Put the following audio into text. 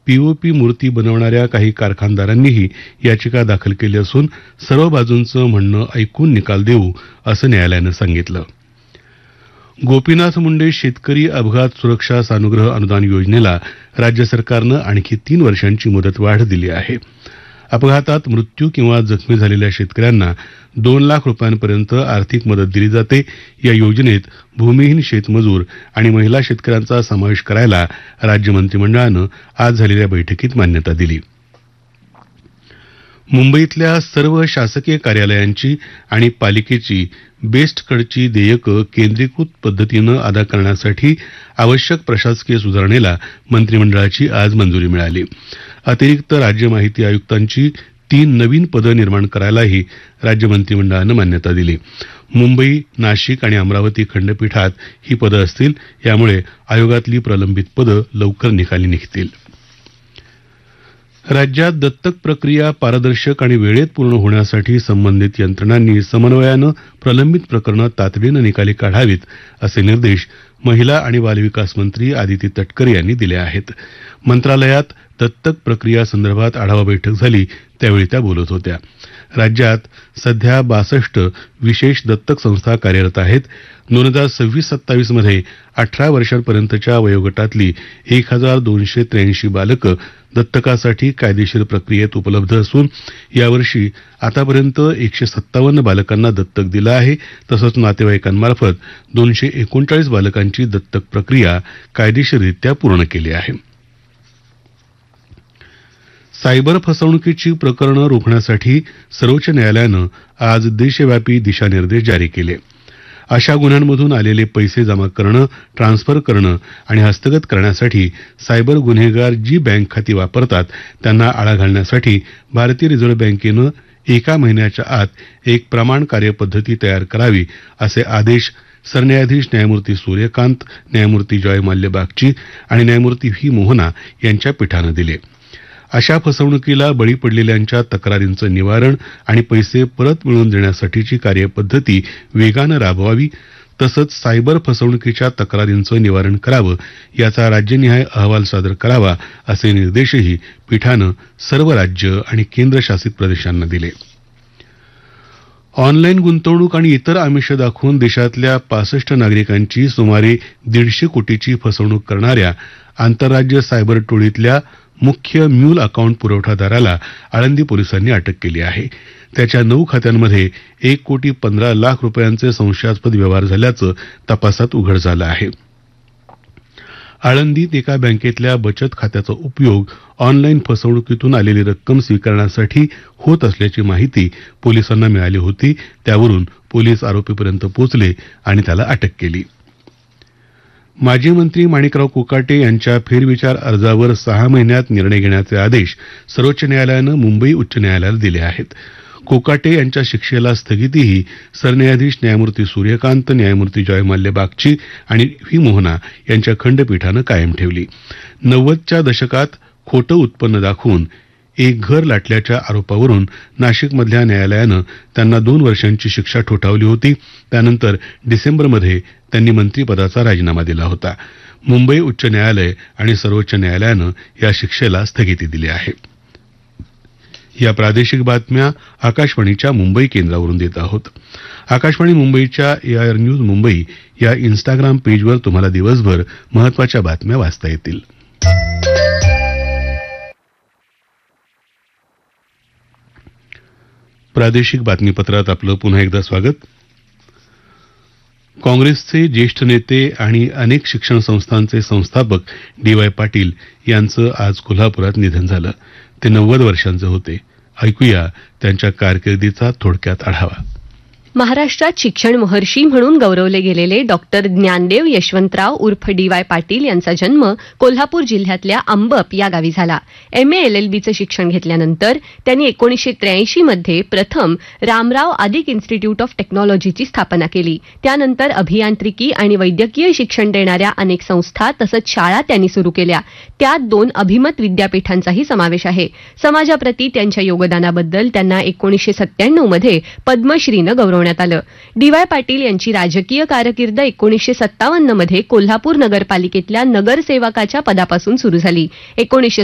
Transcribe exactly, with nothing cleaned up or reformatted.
POP मूर्ती बनवणाऱ्या काही कारखानदारांनीही याचिका दाखल केली असून सर्व बाजूंचं म्हणणं ऐकून निकाल देऊ असं न्यायालयानं सांगितलं. गोपीनाथ मुंडे शेतकरी अपघात सुरक्षा सानुग्रह अनुदान योजनेला राज्य सरकारनं आणखी तीन वर्षांची मुदतवाढ दिली आहे. अपघातात मृत्यू किंवा जखमी झालेल्या शेतकऱ्यांना दोन लाख रुपयांपर्यंत आर्थिक मदत दिली जाते. या योजनेत भूमिहीन शेतमजूर आणि महिला शेतकऱ्यांचा समावेश करायला राज्य मंत्रिमंडळानं आज झालेल्या बैठकीत मान्यता दिली. मुंबईतल्या सर्व शासकीय कार्यालयांची आणि पालिकेची बेस्ट कडची देयकं केंद्रीकृत पद्धतीनं अदा करण्यासाठी आवश्यक प्रशासकीय सुधारणेला मंत्रिमंडळाची आज मंजुरी मिळाली. अतिरिक्त राज्य माहिती आयुक्तांची तीन नवीन पदं निर्माण करायलाही राज्य मंत्रिमंडळानं मान्यता दिली. मुंबई, नाशिक आणि अमरावती खंडपीठात ही पदं असतील. यामुळे आयोगातली प्रलंबित पदं लवकर निकाली निघतील. राज्यात दत्तक प्रक्रिया पारदर्शक आणि वेळेत पूर्ण होण्यासाठी संबंधित यंत्रणांनी समन्वयानं प्रलंबित प्रकरणं तातडीनं निकाली काढावीत असे निर्देश महिला आणि बालविकास मंत्री आदिती तटकरे यांनी दिले आहेत. मंत्रालयात दत्तक प्रक्रियासंदर्भात आढावा बैठक झाली त्यावेळी त्या बोलत होत्या. राज्यात सध्या बासष्ट विशेष दत्तक संस्था कार्यरत आहेत. दोन हजार सव्वीस सत्तावीस मध्ये अठरा वर्षांपर्यंतच्या वयोगटातली एक हजार दोनशे त्र्याऐंशी बालकं दत्तकासाठी कायदेशीर प्रक्रियेत उपलब्ध असून यावर्षी आतापर्यंत एकशे सत्तावन्न बालकांना दत्तक दिलं आहे. तसंच नातेवाईकांमार्फत दोनशे एकोणचाळीस बालकांची दत्तक प्रक्रिया कायदेशीररित्या पूर्ण केली आहे. सायबर फसवणुकीची प्रकरणं रोखण्यासाठी सर्वोच्च न्यायालयानं आज देशव्यापी दिशानिर्देश जारी केले. अशा गुन्ह्यांमधून आलेले पैसे जमा करणं, ट्रान्सफर करणं आणि हस्तगत करण्यासाठी सायबर गुन्हेगार जी बँक खाती वापरतात त्यांना आळा घालण्यासाठी भारतीय रिझर्व्ह बँकेनं एका महिन्याच्या आत एक प्रमाण कार्यपद्धती तयार करावी असे आदेश सरन्यायाधीश न्यायमूर्ती सूर्यकांत, न्यायमूर्ती जॉय माल्य बागची आणि न्यायमूर्ती व्ही मोहना यांच्या पीठानं दिले. अशा फसवणुकीला बळी पडलेल्यांच्या तक्रारींचं निवारण आणि पैसे परत मिळवून देण्यासाठीची कार्यपद्धती वेगानं राबवावी तसंच सायबर फसवणुकीच्या तक्रारींचं निवारण करावं याचा राज्यनिहाय अहवाल सादर करावा असे निर्देशही पीठानं सर्व राज्य आणि केंद्रशासित प्रदेशांना दिले. ऑनलाईन गुंतवणूक आणि इतर आमिष दाखवून देशातल्या पासष्ट नागरिकांची सुमारे दीडशे कोटीची फसवणूक करणाऱ्या आंतरराज्य सायबर टोळीतल्या मुख्य म्यूल अकाउंट पुरवठादाराला आळंदी पोलिसांनी अटक केली आहे. त्याच्या नऊ खात्यांमध्ये एक कोटी पंधरा लाख रुपयांचे संशयास्पद व्यवहार झाल्याचं तपासात उघड झालं आहे. आळंदीत एका बँकेतल्या बचत खात्याचा उपयोग ऑनलाईन फसवणुकीतून आलेली रक्कम स्वीकारण्यासाठी होत असल्याची माहिती पोलिसांना मिळाली होती. त्यावरून पोलीस आरोपीपर्यंत पोहोचले आणि त्याला अटक केली. माजी मंत्री माणिकराव कोकाटे यांच्या फेरविचार अर्जावर सहा महिन्यात निर्णय घेण्याचे आदेश सर्वोच्च न्यायालयानं मुंबई उच्च न्यायालयाला दिले आहेत. कोकाटे यांच्या शिक्षेला स्थगितीही सरन्यायाधीश न्यायमूर्ती सूर्यकांत, न्यायमूर्ती जॉय माल्य बागची आणि व्ही मोहना यांच्या खंडपीठानं कायम ठेवली. नव्वदच्या दशकात खोटं उत्पन्न दाखवून एक घर लाटल्याच्या आरोपावरून नाशिकमधल्या न्यायालयानं त्यांना दोन वर्षांची शिक्षा ठोठावली होती. त्यानंतर डिसेंबरमध्ये त्यांनी मंत्रिपदाचा राजीनामा दिला होता. मुंबई उच्च न्यायालय आणि सर्वोच्च न्यायालयानं या शिक्षेला स्थगिती दिली आहे. या प्रादेशिक बातम्या आकाशवाणीच्या मुंबई केंद्रावरून देत आहोत. आकाशवाणी मुंबईच्या एआयआर न्यूज मुंबई या इन्स्टाग्राम पेजवर तुम्हाला दिवसभर महत्त्वाच्या बातम्या वाचता येतील. प्रादेशिक बातमीपत्रात आपलं पुन्हा एकदा स्वागत. काँग्रेसचे ज्येष्ठ नेते आणि अनेक शिक्षण संस्थांचे संस्थापक डी वाय पाटील यांचं आज कोल्हापुरात निधन झालं. ते नव्वद वर्षांचे होते. ऐकूया त्यांच्या कारकिर्दीचा थोडक्यात आढावा. महाराष्ट्रात शिक्षण महर्षी म्हणून गौरवले गेलेले डॉक्टर ज्ञानदेव यशवंतराव उर्फ डी वाय पाटील यांचा जन्म कोल्हापूर जिल्ह्यातल्या अंबप या गावी झाला. एम ए एल एल बीचं शिक्षण घेतल्यानंतर त्यांनी एकोणीसशे त्र्याऐंशी मध्ये प्रथम रामराव आदिक इन्स्टिट्यूट ऑफ टेक्नॉलॉजीची स्थापना केली. त्यानंतर अभियांत्रिकी आणि वैद्यकीय शिक्षण देणाऱ्या अनेक संस्था तसंच शाळा त्यांनी सुरू केल्या. त्यात दोन अभिमत विद्यापीठांचाही समावेश आहे. समाजाप्रती त्यांच्या योगदानाबद्दल त्यांना एकोणीसशे सत्त्याण्णव मध्ये पद्मश्रीनं गौरव आलं. डी वाय पाटील यांची राजकीय कारकीर्द एकोणीसशे सत्तावन्न मध्ये कोल्हापूर नगरपालिकेतल्या नगरसेवकाच्या पदापासून सुरू झाली. एकोणीसशे